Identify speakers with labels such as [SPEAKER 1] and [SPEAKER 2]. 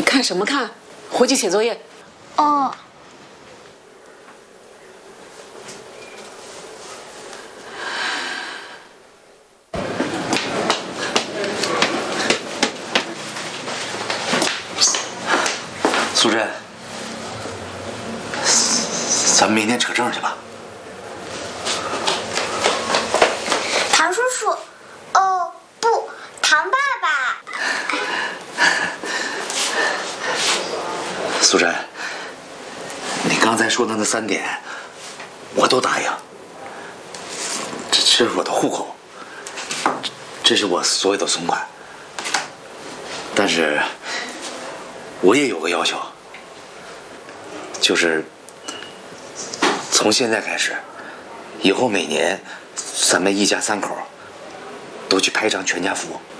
[SPEAKER 1] 看什么看？回去写作业。
[SPEAKER 2] 哦。
[SPEAKER 3] 苏珍，咱们明天扯证去吧。
[SPEAKER 2] 唐叔叔，哦不，唐爸爸。
[SPEAKER 3] 苏珍，你刚才说的那3点，我都答应。这是我的户口，这是我所有的存款。但是，我也有个要求，就是从现在开始，以后每年咱们一家3口都去拍一张全家福。